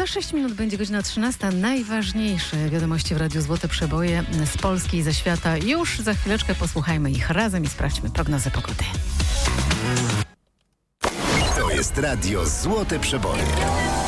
Za 6 minut będzie godzina 13. Najważniejsze wiadomości w Radiu Złote Przeboje z Polski i ze świata. Już za chwileczkę posłuchajmy ich razem i sprawdźmy prognozę pogody. To jest Radio Złote Przeboje.